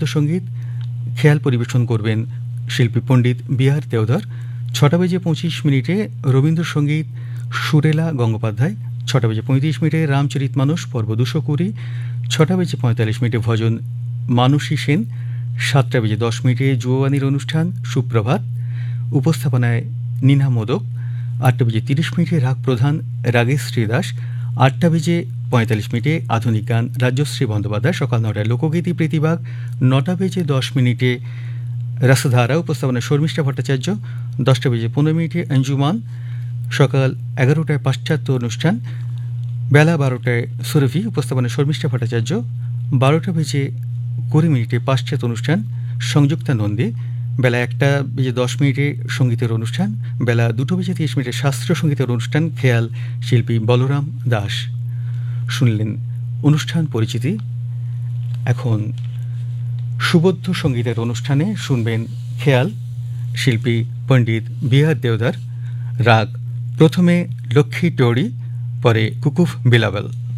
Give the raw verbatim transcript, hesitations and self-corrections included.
সুবদ্ধ সঙ্গীত খেয়াল পরিবেশন করবেন শিল্পী পণ্ডিত বি আর দেওধর। ছটা বেজে পঁচিশ মিনিটে রবীন্দ্রসঙ্গীত সুরেলা গঙ্গোপাধ্যায়। ছটা বেজে পঁয়ত্রিশ মিনিটে রামচরিত মানস পর্ব দুশো কুড়ি। ছটা বেজে পঁয়তাল্লিশ মিনিটে ভজন মানসী সেন। সাতটা বেজে দশ মিনিটে যুববাণীর অনুষ্ঠান সুপ্রভাত, উপস্থাপনায় নীনা মোদক। আটটা বেজে তিরিশ মিনিটে রাগ প্রধান রাগেশ্রী দাস। আটটা বেজে পঁয়তাল্লিশ মিনিটে আধুনিক গান রাজ্যশ্রী বন্দ্যোপাধ্যায়। সকাল নটায় লোকগীতি প্রীতিবাগ। নটা বেজে দশ মিনিটে রসধারা, উপস্থাপনায় শর্মিষ্ঠা ভট্টাচার্য। দশটা বেজে পনেরো মিনিটে অঞ্জুমান। সকাল এগারোটায় পাশ্চাত্য অনুষ্ঠান। বেলা বারোটায় সুরভি, উপস্থাপনায় শর্মিষ্ঠা ভট্টাচার্য। বারোটা বেজে কুড়ি মিনিটে পাশ্চাত্য অনুষ্ঠান সংযুক্তা নন্দী। বেলা একটা বেজে দশ মিনিটে সঙ্গীতের অনুষ্ঠান। বেলা দুটো বেজে তিরিশ মিনিটে শাস্ত্রীয় সঙ্গীতের অনুষ্ঠান খেয়াল শিল্পী বলরাম দাস। শুনলেন অনুষ্ঠান পরিচিতি। এখন সুবদ্ধ সঙ্গীতের অনুষ্ঠানে শুনবেন খেয়াল শিল্পী পণ্ডিত বি আর দেওধর। রাগ প্রথমে লক্ষ্মী টোড়ি, পরে কুকুফ বিলাবল।